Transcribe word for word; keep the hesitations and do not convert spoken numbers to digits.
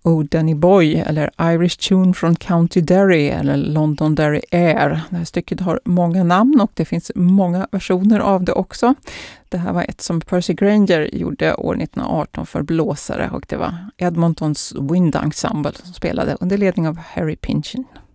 Oh Danny Boy eller Irish Tune från County Derry eller Londonderry Air. Det här stycket har många namn och det finns många versioner av det också. Det här var ett som Percy Grainger gjorde år nittonhundraarton för blåsare och det var Edmontons Wind Ensemble som spelade under ledning av Harry Pynchon.